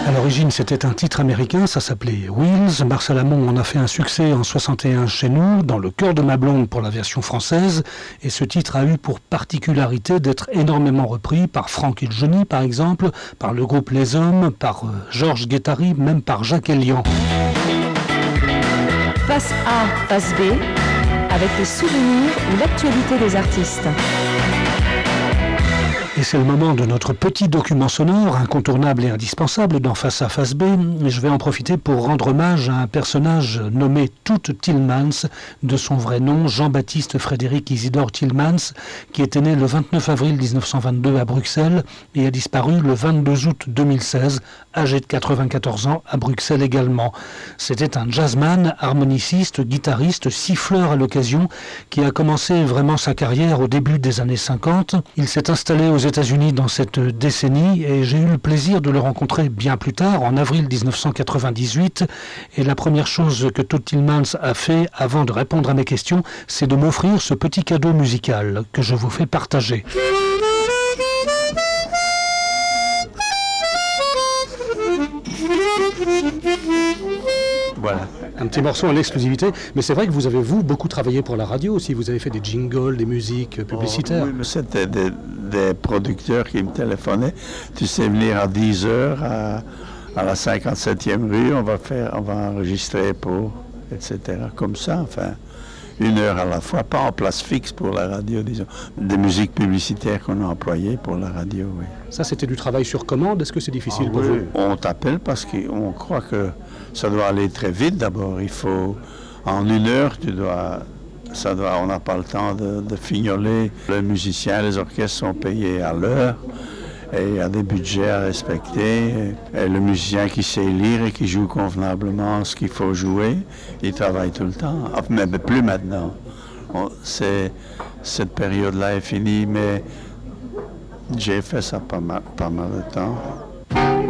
À l'origine, c'était un titre américain, ça s'appelait Wheels. Marcel Amont en a fait un succès en 61 chez nous, dans Le cœur de ma blonde pour la version française. Et ce titre a eu pour particularité d'être énormément repris par Franck et Johnny, par exemple, par le groupe Les Hommes, par Georges Guettari, même par Jacques Elian. Face A, face B, avec les souvenirs ou l'actualité des artistes. Et c'est le moment de notre petit document sonore, incontournable et indispensable dans Face A, Face B. Et je vais en profiter pour rendre hommage à un personnage nommé Toet Tielemans, de son vrai nom Jean-Baptiste Frédéric Isidore Tielemans, qui était né le 29 avril 1922 à Bruxelles et a disparu le 22 août 2016, âgé de 94 ans, à Bruxelles également. C'était un jazzman, harmoniciste, guitariste, siffleur à l'occasion, qui a commencé vraiment sa carrière au début des années 50. Il s'est installé aux États-Unis dans cette décennie et j'ai eu le plaisir de le rencontrer bien plus tard, en avril 1998. Et la première chose que Toet Tielemans a fait avant de répondre à mes questions, c'est de m'offrir ce petit cadeau musical que je vous fais partager. Voilà, un petit morceau en exclusivité, mais c'est vrai que vous avez, beaucoup travaillé pour la radio aussi, vous avez fait des jingles, des musiques publicitaires. Oui, mais c'était des producteurs qui me téléphonaient, tu sais venir à 10h à la 57e rue, on va enregistrer pour, etc. Comme ça, enfin, 1 heure à la fois, pas en place fixe pour la radio, disons, des musiques publicitaires qu'on a employées pour la radio, oui. Ça, c'était du travail sur commande, est-ce que c'est difficile pour vous? On t'appelle parce qu'on croit que ça doit aller très vite d'abord. Il faut, en 1 heure, on n'a pas le temps de fignoler. Les musiciens, les orchestres sont payés à l'heure et il y a des budgets à respecter. Et le musicien qui sait lire et qui joue convenablement ce qu'il faut jouer, il travaille tout le temps. Mais plus maintenant. Cette période-là est finie, mais j'ai fait ça pas mal de temps.